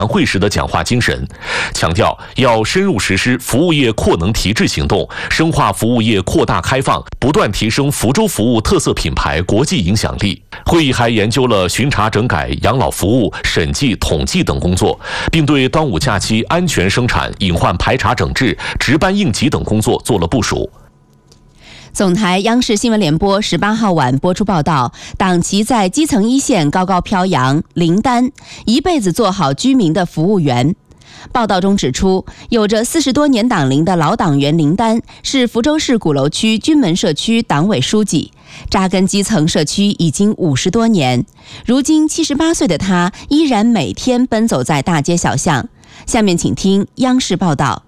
会时的讲话精神，强调要深入实施服务业扩能提质行动，深化服务业扩大开放，不断提升福州服务特色品牌国际影响力。会议还研究了巡查整改、养老服务、审计、统计等工作，并对端午假期安全生产、隐患排查整治、值班应急等工作做了部署。 总台央视新闻联播18号晚播出报道，党旗在基层一线高高飘扬，林丹一辈子做好居民的服务员。报道中指出，有着40多年党龄的老党员林丹是福州市鼓楼区军门社区党委书记，扎根基层社区已经50多年。如今78岁的他依然每天奔走在大街小巷。下面请听央视报道。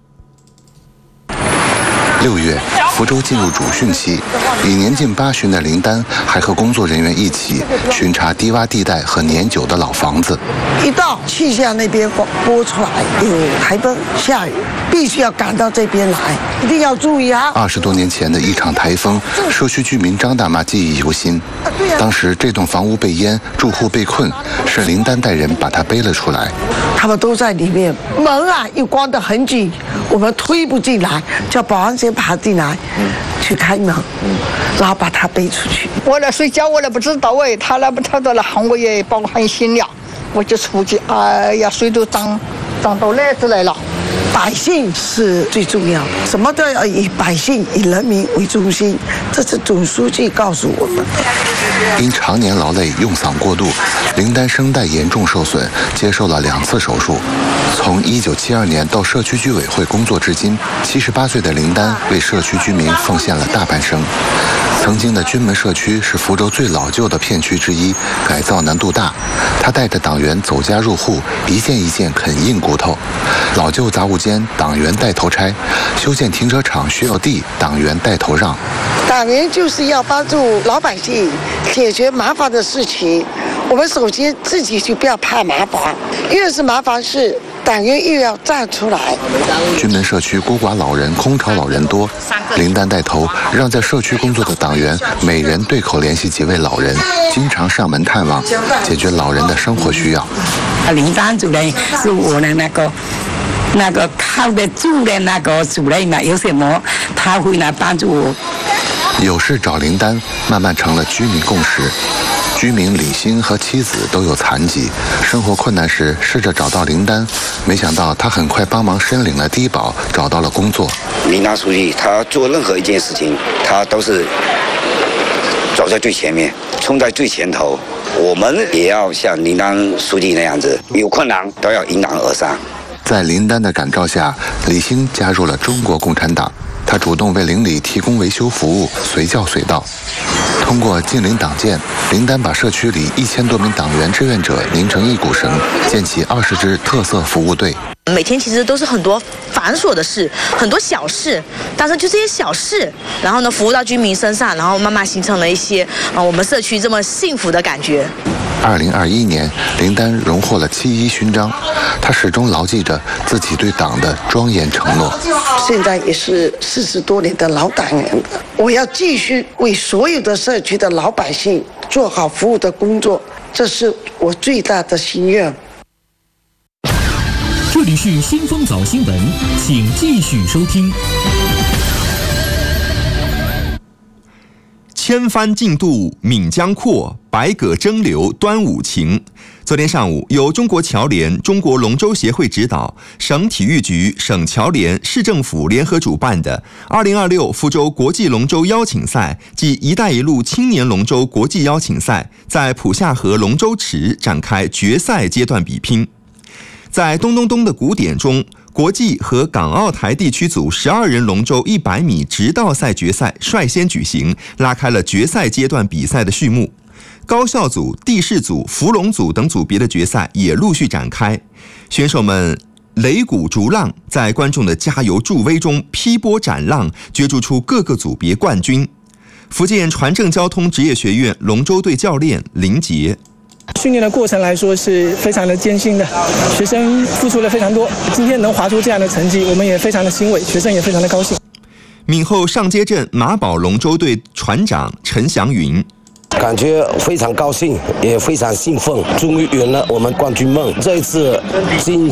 6月，福州进入主汛期，已年近80的林丹还和工作人员一起巡查低洼地带和年久的老房子。 一到气象那边播出来有台风下雨，必须要赶到这边来，一定要注意啊 ！20多年前的一场台风，社区居民张大妈记忆犹新。当时这栋房屋被淹，住户被困，是林丹带人把他背了出来。 他们都在里面，门啊又关得很紧，我们推不进来，叫保安先爬进来，去开门，然后把他背出去。 我来睡觉，我来不知道哎，他来不他都来喊我也把我喊醒了，我就出去，哎呀，水都涨到奶子来了。 百姓是最重要，什么都要以百姓、以人民为中心，这是总书记告诉我们。 因常年劳累、用嗓过度，林丹声带严重受损，接受了2次手术。从1972年到社区居委会工作至今，78岁的林丹为社区居民奉献了大半生。曾经的军门社区是福州最老旧的片区之一，改造难度大。他带着党员走家入户，一件一件啃硬骨头。老旧杂物间，党员带头拆；修建停车场需要地，党员带头让。 党员就是要帮助老百姓解决麻烦的事情。我们首先自己就不要怕麻烦，越是麻烦事，党员越要站出来。 军门社区孤寡老人、空巢老人多，林丹带头让在社区工作的党员每人对口联系几位老人，经常上门探望，解决老人的生活需要。 林丹主任是我的那个靠得住的那个主任嘛，有什么他会来帮助我。 有事找林丹，慢慢成了居民共识。居民李兴和妻子都有残疾，生活困难时试着找到林丹，没想到他很快帮忙申领了低保，找到了工作。 林丹书记他做任何一件事情，他都是走在最前面，冲在最前头。我们也要像林丹书记那样子，有困难都要迎难而上。 在林丹的感召下，李兴加入了中国共产党。他主动为邻里提供维修服务，随叫随到。通过近邻党建，林丹把社区里1000多名党员志愿者拧成一股绳，建起20支特色服务队。 每天其实都是很多繁琐的事，很多小事，但是就这些小事，然后呢服务到居民身上，然后慢慢形成了一些我们社区这么幸福的感觉。 2021年，林丹荣获了7·1勋章，他始终牢记着自己对党的庄严承诺。 现在也是40多年的老党员了，我要继续为所有的社区的老百姓做好服务的工作，这是我最大的心愿。 这里是新风早新闻，请继续收听。 千帆竞渡闽江阔，百舸争流端午情。昨天上午，由中国侨联、中国龙舟协会指导，省体育局、省侨联、市政府联合主办的2026福州国际龙舟邀请赛暨“一带一路”青年龙舟国际邀请赛，在浦下河龙舟池展开决赛阶段比拼。在咚咚咚的鼓点中，国际和港澳台地区组12人龙舟100米直道赛决赛率先举行，拉开了决赛阶段比赛的序幕。高校组、地势组、浮龙组等组别的决赛也陆续展开，选手们擂鼓逐浪，在观众的加油助威中劈波斩浪，角逐出各个组别冠军。福建船政交通职业学院龙舟队教练林杰。 训练的过程来说是非常的艰辛的，学生付出了非常多，今天能划出这样的成绩，我们也非常的欣慰，学生也非常的高兴。 闽后上街镇马堡龙舟队船长陈祥云， 感觉非常高兴，也非常兴奋，终于圆了我们冠军梦。这一次